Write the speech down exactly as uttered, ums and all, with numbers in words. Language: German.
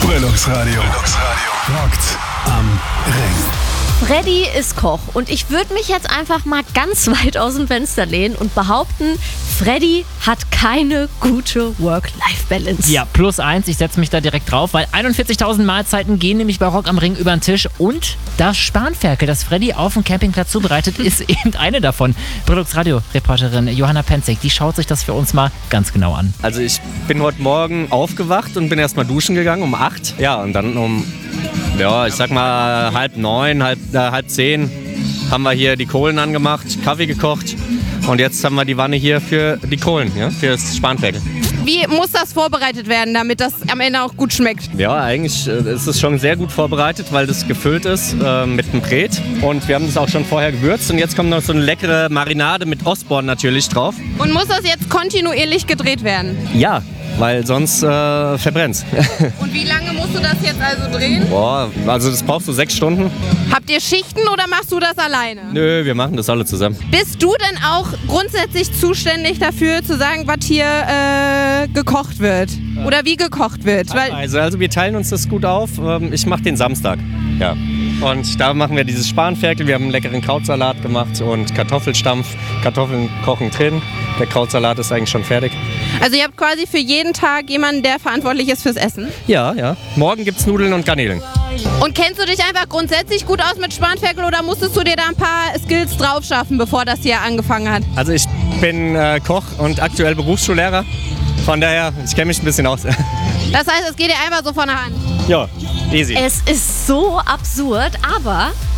Brilux-Radio. Rockt am Ring. Freddy ist Koch und ich würde mich jetzt einfach mal ganz weit aus dem Fenster lehnen und behaupten, Freddy hat keine gute Work-Life-Balance. Ja, plus eins, ich setze mich da direkt drauf, weil einundvierzigtausend Mahlzeiten gehen nämlich bei Rock am Ring über den Tisch und das Spanferkel, das Freddy auf dem Campingplatz zubereitet, ist eben eine davon. Brilux-Radio-Reporterin Johanna Penzig, die schaut sich das für uns mal ganz genau an. Also ich bin heute Morgen aufgewacht und bin erst mal duschen gegangen um acht. Ja, und dann um, ja, ich sag mal halb neun, halb, äh, halb zehn haben wir hier die Kohlen angemacht, Kaffee gekocht und jetzt haben wir die Wanne hier für die Kohlen, ja, für das Spanferkel. Wie muss das vorbereitet werden, damit das am Ende auch gut schmeckt? Ja, eigentlich äh, ist es schon sehr gut vorbereitet, weil das gefüllt ist äh, mit einem Brät. Und wir haben das auch schon vorher gewürzt. Und jetzt kommt noch so eine leckere Marinade mit Ostborn natürlich drauf. Und muss das jetzt kontinuierlich gedreht werden? Ja, weil sonst äh, verbrennt's. Und wie lange musst du das jetzt also drehen? Boah, also das brauchst du sechs Stunden. Habt ihr Schichten oder machst du das alleine? Nö, wir machen das alle zusammen. Bist du denn auch grundsätzlich zuständig dafür, zu sagen, was hier äh, gekocht wird? Oder wie gekocht wird? Weil Also, also wir teilen uns das gut auf. Ähm, Ich mache den Samstag. Ja. Und da machen wir dieses Spanferkel. Wir haben einen leckeren Krautsalat gemacht und Kartoffelstampf. Kartoffeln kochen drin. Der Krautsalat ist eigentlich schon fertig. Also ihr habt quasi für jeden Tag jemanden, der verantwortlich ist fürs Essen. Ja, ja. Morgen gibt's Nudeln und Garnelen. Und kennst du dich einfach grundsätzlich gut aus mit Spanferkel oder musstest du dir da ein paar Skills drauf schaffen, bevor das hier angefangen hat? Also ich bin äh, Koch und aktuell Berufsschullehrer. Von daher, ich kenne mich ein bisschen aus. Das heißt, es geht dir einfach so von der Hand. Ja, easy. Es ist so absurd, aber